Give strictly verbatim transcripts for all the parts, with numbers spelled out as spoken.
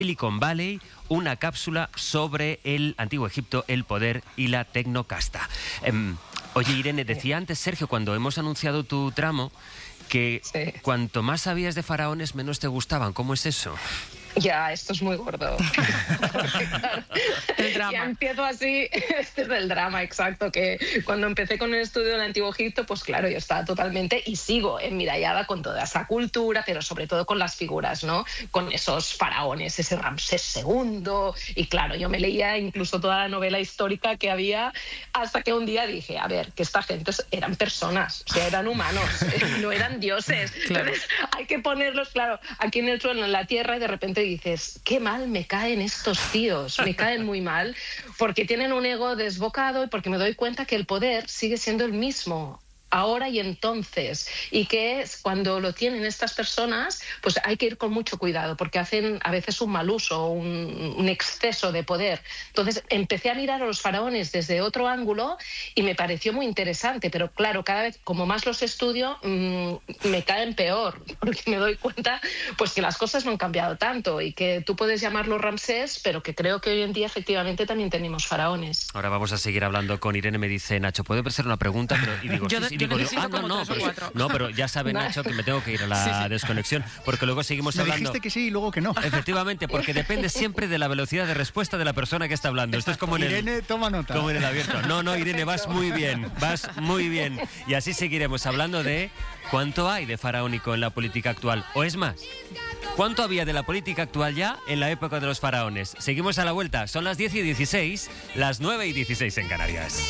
Silicon Valley, una cápsula sobre el antiguo Egipto, el poder y la tecnocasta. Eh, oye, Irene, decía antes Sergio, cuando hemos anunciado tu tramo, que sí. Cuanto más sabías de faraones, menos te gustaban. ¿Cómo es eso? Ya, esto es muy gordo. Porque, claro, el drama. Ya empiezo así, este es el drama, exacto, que cuando empecé con el estudio del Antiguo Egipto, pues claro, yo estaba totalmente, y sigo enmirallada con toda esa cultura, pero sobre todo con las figuras, ¿no? Con esos faraones, ese Ramsés segundo, y claro, yo me leía incluso toda la novela histórica que había, hasta que un día dije, a ver, que esta gente eran personas, o sea, eran humanos, no eran dioses. Claro. Entonces hay que ponerlos, claro, aquí en el suelo, en la tierra, y de repente dices, qué mal me caen estos tíos, me caen muy mal, porque tienen un ego desbocado y porque me doy cuenta que el poder sigue siendo el mismo ahora y entonces, y que es cuando lo tienen estas personas, pues hay que ir con mucho cuidado, porque hacen a veces un mal uso, un, un exceso de poder. Entonces empecé a mirar a los faraones desde otro ángulo y me pareció muy interesante, pero claro, cada vez como más los estudio, mmm, me caen peor, porque me doy cuenta pues que las cosas no han cambiado tanto y que tú puedes llamarlo Ramsés, pero que creo que hoy en día efectivamente también tenemos faraones. Ahora vamos a seguir hablando con Irene. Me dice, Nacho, ¿puede ser una pregunta? Pero, y digo, Yo sí, de, sí, digo, yo ah, no, no, pero, no, pero ya sabe Nacho que me tengo que ir a la sí, sí. desconexión, porque luego seguimos me hablando. Dijiste que sí y luego que no. Efectivamente, porque depende siempre de la velocidad de respuesta de la persona que está hablando. Esto es como en el... Irene, toma nota. Como en el abierto. No, no, Irene, vas muy bien, vas muy bien. Y así seguiremos hablando de cuánto hay de faraónico en la política actual. O es más, ¿cuánto había de la política actual ya en la época de los faraones? Seguimos a la vuelta. Son las diez y dieciséis, las nueve y dieciséis en Canarias.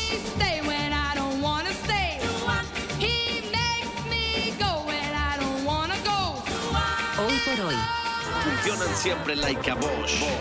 Hoy por hoy. Funcionan siempre like a Bosch.